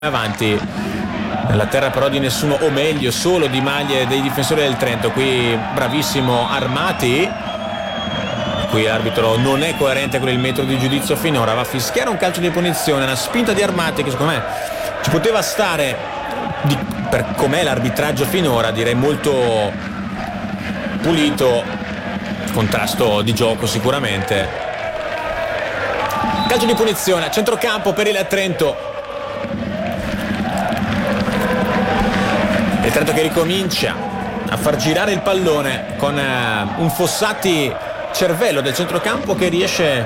avanti nella terra però di nessuno, o meglio solo di maglie dei difensori del Trento. Qui bravissimo Armati, qui l'arbitro non è coerente con il metro di giudizio finora, va a fischiare un calcio di punizione, una spinta di Armati che secondo me ci poteva stare per com'è l'arbitraggio finora, direi molto pulito, contrasto di gioco sicuramente. Calcio di punizione a centrocampo per il Trento. Il Trento che ricomincia a far girare il pallone con un Fossati cervello del centrocampo che riesce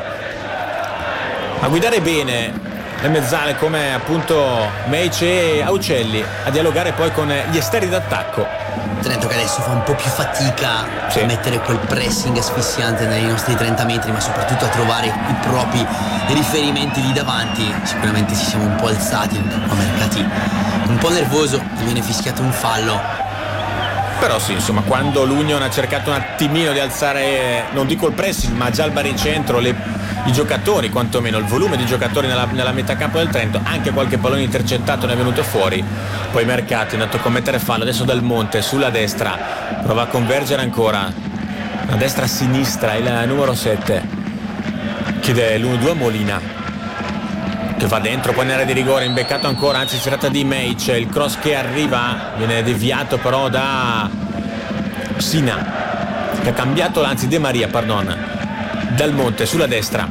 a guidare bene le mezzale come appunto Meic e Aucelli, a dialogare poi con gli esterni d'attacco. Trento che adesso fa un po' più fatica a mettere quel pressing asfissiante nei nostri 30 metri, ma soprattutto a trovare i propri riferimenti lì davanti. Sicuramente ci siamo un po' alzati, un po' mercati, un po' nervoso, gli viene fischiato un fallo. Però sì, insomma, quando l'Union ha cercato un attimino di alzare, non dico il pressing, ma già il baricentro, i giocatori, quantomeno il volume di giocatori nella metà campo del Trento, anche qualche pallone intercettato ne è venuto fuori. Poi Mercati è andato a commettere fallo, adesso Dal Monte sulla destra prova a convergere ancora, a destra a sinistra il numero 7 chiede l'1-2 a Molina che va dentro, poi in area di rigore, imbeccato ancora, anzi si tratta di Meic, il cross che arriva viene deviato però da Sina che ha cambiato, anzi De Maria, pardon. Dal Monte sulla destra,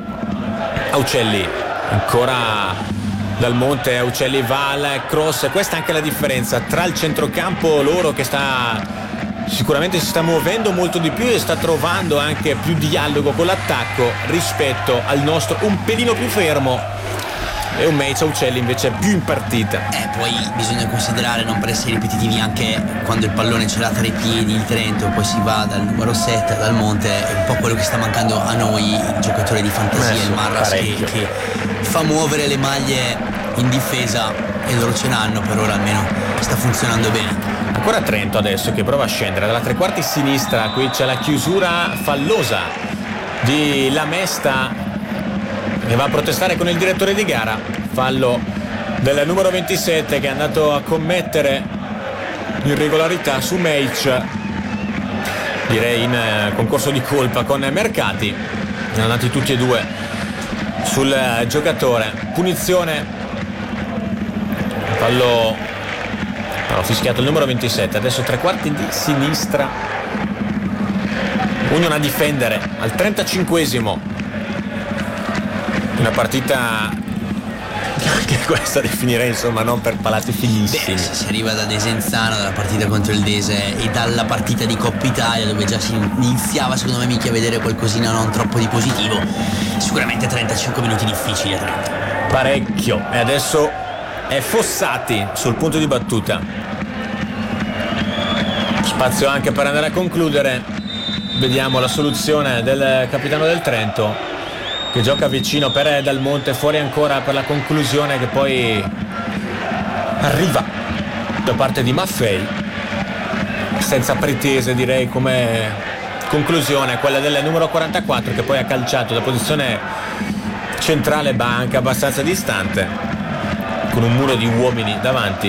Aucelli ancora Dal Monte, Aucelli va al cross. Questa è anche la differenza tra il centrocampo loro che sicuramente si sta muovendo molto di più e sta trovando anche più dialogo con l'attacco rispetto al nostro un pelino più fermo e un Meic Aucelli invece più in partita. Poi bisogna considerare, non per essere ripetitivi, anche quando il pallone ce l'ha tra i piedi il Trento, poi si va dal numero 7 Dal Monte, è un po' quello che sta mancando a noi, il giocatore di fantasia, il Marras che fa muovere le maglie in difesa, e loro ce l'hanno per ora, almeno sta funzionando bene. Ancora Trento adesso che prova a scendere dalla tre quarti sinistra, qui c'è la chiusura fallosa di Lamesta che va a protestare con il direttore di gara. Fallo del numero 27 che è andato a commettere irregolarità su Meic, direi in concorso di colpa con Mercati. Sono andati tutti e due sul giocatore. Punizione, fallo però fischiato il numero 27. Adesso tre quarti di sinistra, Union a difendere al 35esimo. Una partita che questa definirei insomma non per palati fighissimi. Si arriva da Desenzano, dalla partita contro il Dese e dalla partita di Coppa Italia, dove già si iniziava secondo me a vedere qualcosina non troppo di positivo. Sicuramente 35 minuti difficili a Trento, parecchio. E adesso è Fossati sul punto di battuta, spazio anche per andare a concludere. Vediamo la soluzione del capitano del Trento che gioca vicino per Dal Monte, fuori ancora per la conclusione che poi arriva da parte di Maffei, senza pretese direi come conclusione, quella del numero 44 che poi ha calciato da posizione centrale, anche abbastanza distante, con un muro di uomini davanti.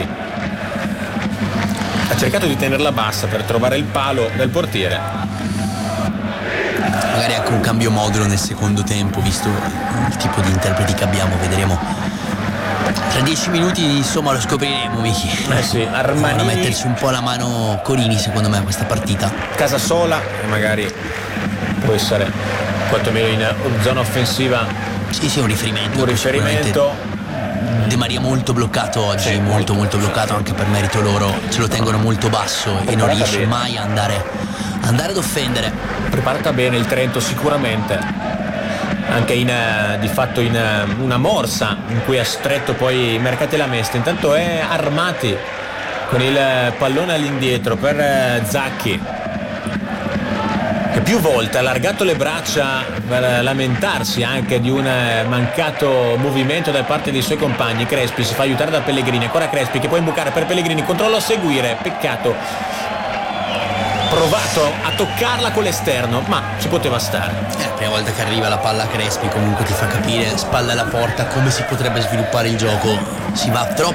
Ha cercato di tenerla bassa per trovare il palo del portiere. Magari anche un cambio modulo nel secondo tempo, visto il tipo di interpreti che abbiamo, vedremo tra 10 minuti, insomma lo scopriremo, Michi. Sì, Armanini, metterci un po' la mano Corini secondo me a questa partita. Casasola, e magari può essere quantomeno in zona offensiva sì, un riferimento. De Maria molto bloccato oggi, molto bloccato, anche per merito loro, ce lo tengono molto basso e non riesce mai a andare ad offendere. Preparata bene il Trento sicuramente, anche di fatto in una morsa in cui ha stretto poi Mercati e Lamesta. Intanto è Armati con il pallone all'indietro per Zacchi, che più volte ha allargato le braccia per lamentarsi anche di un mancato movimento da parte dei suoi compagni. Crespi si fa aiutare da Pellegrini, ancora Crespi che può imbucare per Pellegrini, controllo a seguire, peccato, provato a toccarla con l'esterno ma ci poteva stare. La prima volta che arriva la palla a Crespi comunque ti fa capire, spalla alla porta, come si potrebbe sviluppare il gioco. si va troppo